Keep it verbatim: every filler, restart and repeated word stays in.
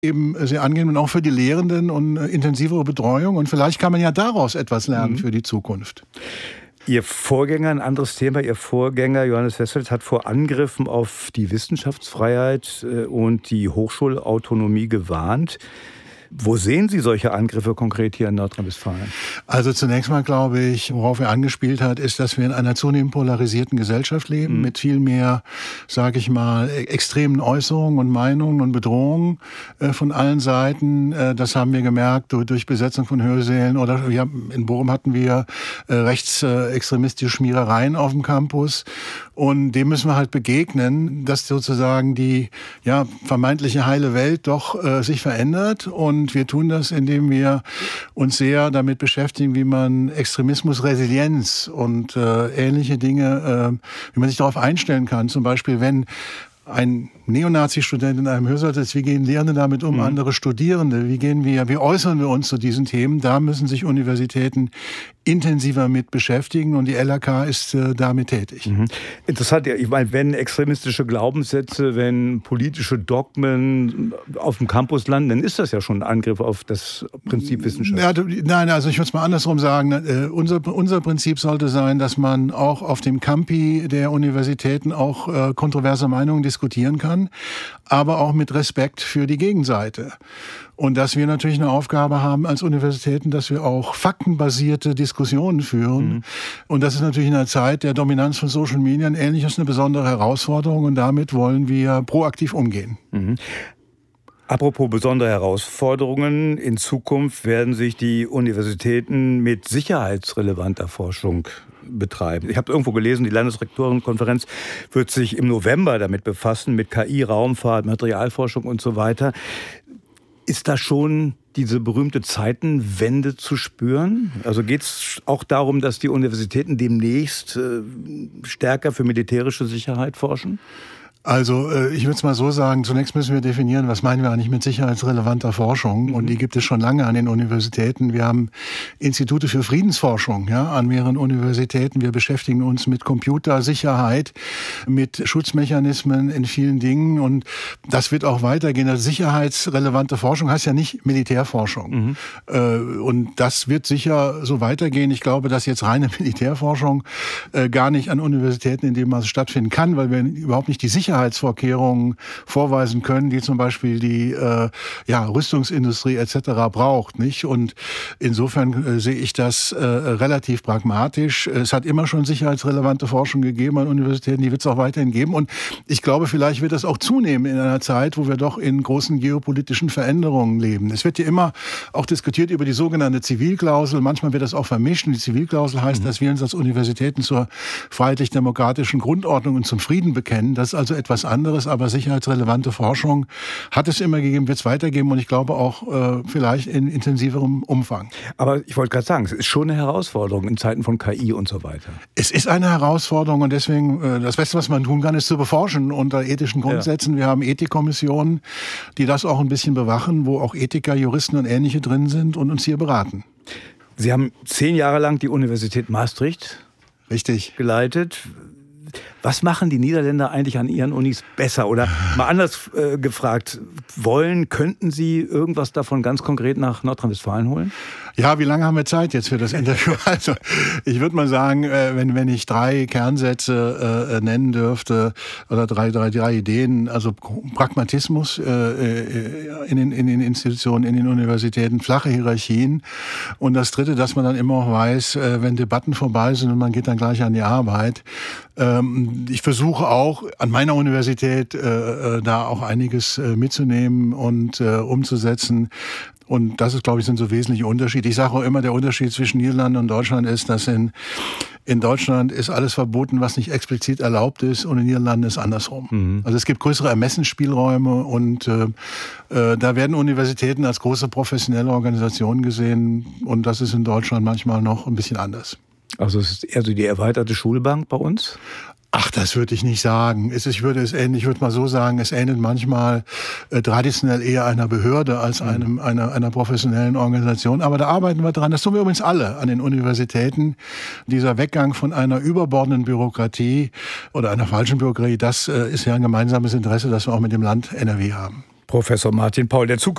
eben sehr angenehm und auch für die Lehrenden und intensivere Betreuung. Und vielleicht kann man ja daraus etwas lernen mhm. für die Zukunft. Ihr Vorgänger, ein anderes Thema, Ihr Vorgänger Johannes Westphal hat vor Angriffen auf die Wissenschaftsfreiheit und die Hochschulautonomie gewarnt. Wo sehen Sie solche Angriffe konkret hier in Nordrhein-Westfalen? Also zunächst mal glaube ich, worauf er angespielt hat, ist, dass wir in einer zunehmend polarisierten Gesellschaft leben, mhm. mit viel mehr, sage ich mal, extremen Äußerungen und Meinungen und Bedrohungen äh, von allen Seiten. Äh, das haben wir gemerkt durch, durch Besetzung von Hörsälen oder ja, in Bochum hatten wir äh, rechtsextremistische Schmierereien auf dem Campus. Und dem müssen wir halt begegnen, dass sozusagen die ja, vermeintliche heile Welt doch äh, sich verändert. Und wir tun das, indem wir uns sehr damit beschäftigen, wie man Extremismus, Resilienz und äh, ähnliche Dinge, äh, wie man sich darauf einstellen kann. Zum Beispiel, wenn ein Neonazi-Student in einem Hörsaal sitzt, wie gehen Lehrende damit um, mhm. andere Studierende, wie gehen wir, wie äußern wir uns zu diesen Themen? Da müssen sich Universitäten intensiver mit beschäftigen und die L H K ist äh, damit tätig. Mhm. Interessant, ja, ich meine, wenn extremistische Glaubenssätze, wenn politische Dogmen auf dem Campus landen, dann ist das ja schon ein Angriff auf das Prinzip Wissenschaft. Ja, nein, also ich würde es mal andersrum sagen. Äh, unser, unser Prinzip sollte sein, dass man auch auf dem Campi der Universitäten auch äh, kontroverse Meinungen diskutieren kann, aber auch mit Respekt für die Gegenseite. Und dass wir natürlich eine Aufgabe haben als Universitäten, dass wir auch faktenbasierte Diskussionen führen. Mhm. Und das ist natürlich in einer Zeit der Dominanz von Social Media ein ähnliches, eine besondere Herausforderung. Und damit wollen wir proaktiv umgehen. Mhm. Apropos besondere Herausforderungen, in Zukunft werden sich die Universitäten mit sicherheitsrelevanter Forschung betreiben. Ich habe irgendwo gelesen, die Landesrektorenkonferenz wird sich im November damit befassen, mit K I, Raumfahrt, Materialforschung und so weiter. Ist da schon diese berühmte Zeitenwende zu spüren? Also geht es auch darum, dass die Universitäten demnächst äh, stärker für militärische Sicherheit forschen? Also ich würde es mal so sagen, zunächst müssen wir definieren, was meinen wir eigentlich mit sicherheitsrelevanter Forschung. Mhm. Und die gibt es schon lange an den Universitäten. Wir haben Institute für Friedensforschung ja, an mehreren Universitäten. Wir beschäftigen uns mit Computersicherheit, mit Schutzmechanismen in vielen Dingen. Und das wird auch weitergehen. Also sicherheitsrelevante Forschung heißt ja nicht Militärforschung. Mhm. Und das wird sicher so weitergehen. Ich glaube, dass jetzt reine Militärforschung gar nicht an Universitäten in dem Maße stattfinden kann, weil wir überhaupt nicht die Sicherheit Sicherheitsvorkehrungen vorweisen können, die zum Beispiel die äh, ja, Rüstungsindustrie et cetera braucht, nicht? Und insofern äh, sehe ich das äh, relativ pragmatisch. Es hat immer schon sicherheitsrelevante Forschung gegeben an Universitäten, die wird es auch weiterhin geben. Und ich glaube, vielleicht wird das auch zunehmen in einer Zeit, wo wir doch in großen geopolitischen Veränderungen leben. Es wird ja immer auch diskutiert über die sogenannte Zivilklausel. Manchmal wird das auch vermischt. Und die Zivilklausel heißt, mhm. dass wir uns als Universitäten zur freiheitlich-demokratischen Grundordnung und zum Frieden bekennen. Das ist also etwas anderes, aber sicherheitsrelevante Forschung hat es immer gegeben, wird es weitergeben und ich glaube auch äh, vielleicht in intensiverem Umfang. Aber ich wollte gerade sagen, es ist schon eine Herausforderung in Zeiten von K I und so weiter. Es ist eine Herausforderung und deswegen, äh, das Beste, was man tun kann, ist zu beforschen unter ethischen Grundsätzen. Ja. Wir haben Ethikkommissionen, die das auch ein bisschen bewachen, wo auch Ethiker, Juristen und Ähnliche drin sind und uns hier beraten. Sie haben zehn Jahre lang die Universität Maastricht Richtig. geleitet. Was machen die Niederländer eigentlich an ihren Unis besser? Oder mal anders äh, gefragt, wollen, könnten Sie irgendwas davon ganz konkret nach Nordrhein-Westfalen holen? Ja, wie lange haben wir Zeit jetzt für das Interview? Also ich würde mal sagen, wenn, wenn ich drei Kernsätze äh, nennen dürfte oder drei, drei, drei Ideen, also Pragmatismus äh, in, den, in den Institutionen, in den Universitäten, flache Hierarchien und das Dritte, dass man dann immer auch weiß, äh, wenn Debatten vorbei sind und man geht dann gleich an die Arbeit. Ähm, ich versuche auch an meiner Universität äh, da auch einiges äh, mitzunehmen und äh, umzusetzen. Und das ist, glaube ich, sind so wesentliche Unterschiede. Ich sage auch immer, der Unterschied zwischen Niederlanden und Deutschland ist, dass in, in Deutschland ist alles verboten, was nicht explizit erlaubt ist, und in Niederlanden ist andersrum. Mhm. Also es gibt größere Ermessensspielräume und äh, äh, da werden Universitäten als große professionelle Organisationen gesehen und das ist in Deutschland manchmal noch ein bisschen anders. Also es ist eher so die erweiterte Schulbank bei uns? Ach, das würde ich nicht sagen. Es, ich würde es ähnlich, ich würde mal so sagen, es ähnelt manchmal äh, traditionell eher einer Behörde als einem, einer, einer professionellen Organisation. Aber da arbeiten wir dran. Das tun wir übrigens alle an den Universitäten. Dieser Weggang von einer überbordenden Bürokratie oder einer falschen Bürokratie, das äh, ist ja ein gemeinsames Interesse, das wir auch mit dem Land N R W haben. Professor Martin Paul, der Zug